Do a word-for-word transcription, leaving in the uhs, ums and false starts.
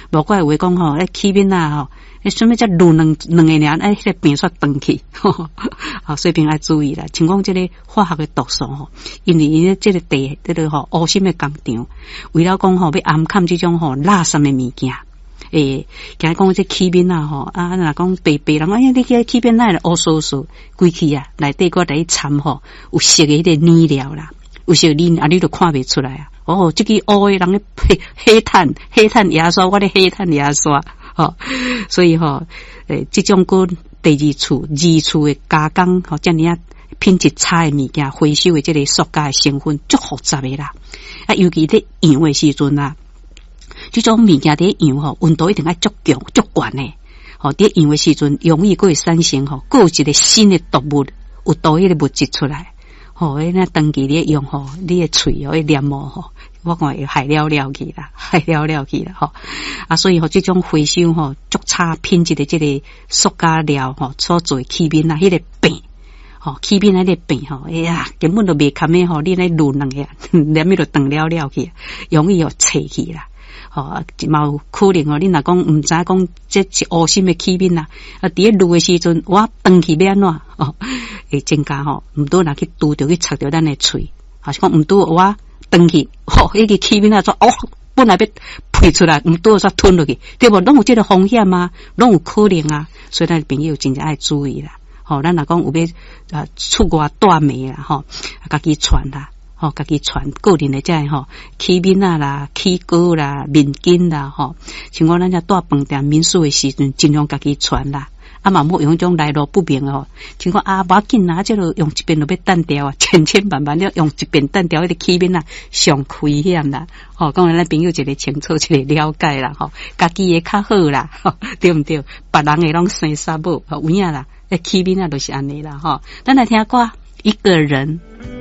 无怪有话讲吼，迄起面啊吼，迄什么叫卤两两个人，哎，迄个病煞断去，啊，所以平爱注意啦。像讲这个化学的毒素吼，因为因为这个地这个吼乌心的工厂，为了讲吼要暗砍这种吼垃圾的物件。诶，讲讲这起面啊吼，啊，若讲白白人，哎呀，你个起面那乌素素，规气啊，内底个来掺吼，有色的迄个泥料啦，有色泥啊，你都看不出来啊。哦，这个乌的人咧黑黑炭黑炭牙刷，我咧黑炭牙刷，吼，所以吼，诶，这种个第二处二处的加工，吼，这样品质差的物件，回收的这个塑胶的成分足复杂的啦，啊，尤其在养的时阵啊。这种物件伫养吼，温度一定要足强、足悬诶。吼，伫养诶时阵，容易会产生吼，有一个新诶毒物，有毒迄个物质出来。吼，诶，那长期咧用吼，你诶喙哦，迄黏膜吼，我看会害了了去啦，害了了去啦，吼。啊，所以吼，这种回收吼，足差品质诶，这个塑胶料吼，所做起面啊，迄个病。吼，起面那个病吼，哎呀，根本都袂堪诶吼，你来卤两个，连咪都断了了去，容易又切去啦。吼、哦，嘛有可能哦。你若讲毋知讲这是乌心的起面啦，啊，伫咧卤的时阵，我断去要安怎哦？会增加吼，毋多若去拄着去插着咱的喙，还是讲毋多我断去，吼，迄个起面啊，说哦，本来要配出来，毋多煞吞落去，对无？拢有这个风险啊，拢有可能啊，所以咱朋友真正爱注意啦。吼、哦，咱若讲有要啊出外带妹啦，吼，家己传啦。吼，家己传个人的这吼，起面啊啦，起膏啦，面巾啦，吼，像我咱遮带饭店民宿的时阵，尽量家己传啦。啊嘛，莫用种来路不明哦。像讲啊，无要紧啊，这落用一遍就要单掉啊，千千万万要用一遍单掉，迄个起面啊，上危险啦。吼，讲咱朋友一个清楚，一个了解啦，吼，家己的较好啦，吼，对毋对？别人的拢生杀无，有影啦，迄起面啊，就是安尼啦，吼。咱来听歌，一个人。